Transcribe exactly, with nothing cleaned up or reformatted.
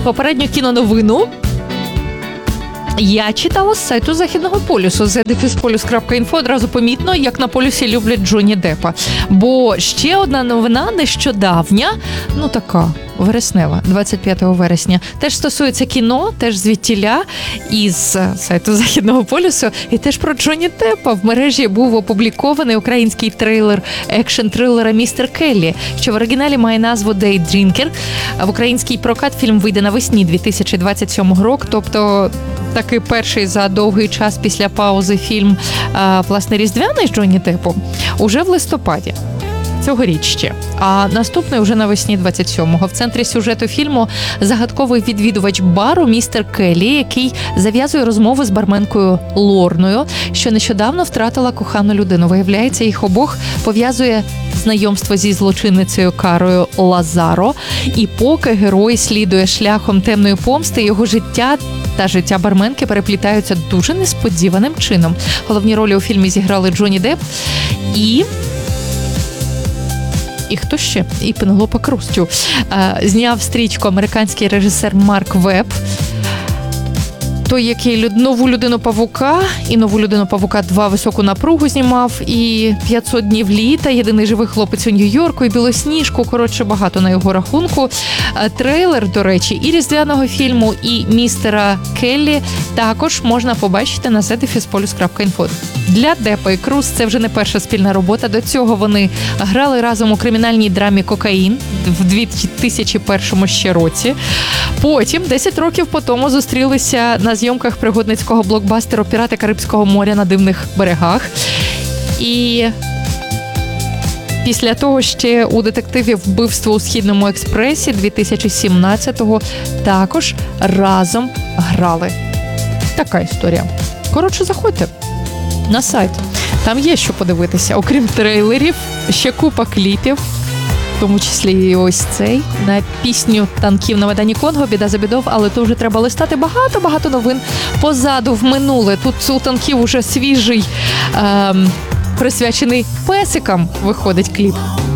попередню кіноновину я читала з сайту Західного полюсу зе дефіс полюс крапка інфо. Одразу помітно, як на полюсі люблять Джонні Деппа. Бо ще одна новина нещодавня, ну така, вереснева, двадцять п'ятого вересня, теж стосується кіно, теж звідтіля із сайту Західного полюсу, і теж про Джонні Деппа. В мережі був опублікований український трейлер екшн-трилера «Містер Келлі», що в оригіналі має назву «Дейдрінкер». В український прокат фільм вийде навесні дві тисячі двадцять сьомого року, тобто такий перший за довгий час після паузи фільм, власне, різдвяний з Джонні Деппом, уже в листопаді. Цьогоріч ще. А наступний уже навесні двадцять сьомого. В центрі сюжету фільму загадковий відвідувач бару містер Келлі, який зав'язує розмови з барменкою Лорною, що нещодавно втратила кохану людину. Виявляється, їх обох пов'язує знайомство зі злочинницею Карою Лазаро. І поки герой слідує шляхом темної помсти, його життя та життя барменки переплітаються дуже несподіваним чином. Головні ролі у фільмі зіграли Джонні Депп і... І хто ще? І Пенелопа Крус. Зняв стрічку американський режисер Марк Веб. Той, який нову людину-павука і нову людину-павука два високу напругу знімав, і п'ятсот днів літа, єдиний живий хлопець у Нью-Йорку, і Білосніжку, коротше, багато на його рахунку. Трейлер, до речі, і різдвяного фільму, і містера Келлі також можна побачити на зе дефіс полюс крапка інфо. Для Деппа і Круз це вже не перша спільна робота. До цього вони грали разом у кримінальній драмі «Кокаїн» в дві тисячі першому ще році. Потім, десять років по тому, зустрілися на зйомках пригодницького блокбастеру «Пірати Карибського моря на дивних берегах». І після того ще у детективі «Вбивство у Східному експресі» дві тисячі сімнадцятого також разом грали. Така історія. Коротше, заходьте на сайт. Там є що подивитися. Окрім трейлерів, ще купа кліпів, в тому числі і ось цей, на пісню танків на Майдані Конго «Біда за бідов», але то вже треба листати багато-багато новин позаду, в минуле. Тут у танків уже свіжий, ем, присвячений песикам, виходить кліп.